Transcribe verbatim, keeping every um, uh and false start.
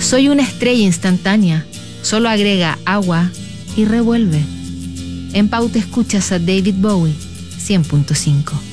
Soy una estrella instantánea, solo agrega agua y revuelve. En Pauta escuchas a David Bowie, cien punto cinco.